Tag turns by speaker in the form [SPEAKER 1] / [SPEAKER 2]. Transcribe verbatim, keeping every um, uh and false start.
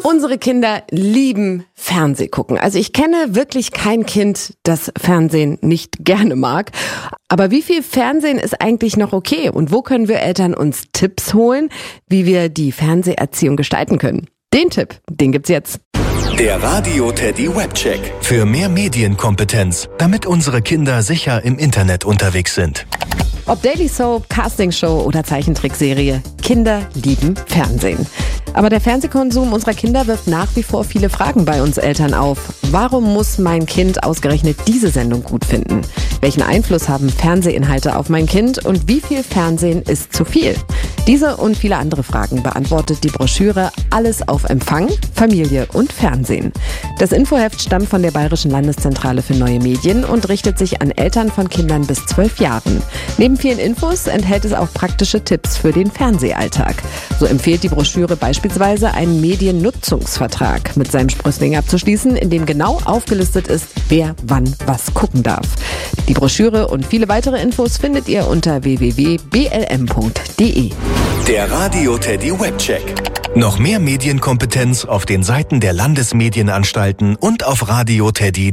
[SPEAKER 1] Unsere Kinder lieben Fernsehgucken. Also ich kenne wirklich kein Kind, das Fernsehen nicht gerne mag. Aber wie viel Fernsehen ist eigentlich noch okay? Und wo können wir Eltern uns Tipps holen, wie wir die Fernseherziehung gestalten können? Den Tipp, den gibt's jetzt.
[SPEAKER 2] Der Radio Teddy Webcheck.
[SPEAKER 3] Für mehr Medienkompetenz, damit unsere Kinder sicher im Internet unterwegs sind.
[SPEAKER 1] Ob Daily Soap, Castingshow oder Zeichentrickserie, Kinder lieben Fernsehen. Aber der Fernsehkonsum unserer Kinder wirft nach wie vor viele Fragen bei uns Eltern auf. Warum muss mein Kind ausgerechnet diese Sendung gut finden? Welchen Einfluss haben Fernsehinhalte auf mein Kind und wie viel Fernsehen ist zu viel? Diese und viele andere Fragen beantwortet die Broschüre Alles auf Empfang, Familie und Fernsehen. Das Infoheft stammt von der Bayerischen Landeszentrale für neue Medien und richtet sich an Eltern von Kindern bis zwölf Jahren. Neben vielen Infos enthält es auch praktische Tipps für den Fernsehalltag. So empfiehlt die Broschüre beispielsweise einen Mediennutzungsvertrag mit seinem Sprössling abzuschließen, in dem genau aufgelistet ist, wer wann was gucken darf. Die Broschüre und viele weitere Infos findet ihr unter w w w punkt b l m punkt d e.
[SPEAKER 2] Der Radio Teddy Webcheck.
[SPEAKER 3] Noch mehr Medienkompetenz auf den Seiten der Landesmedienanstalten und auf radio teddy.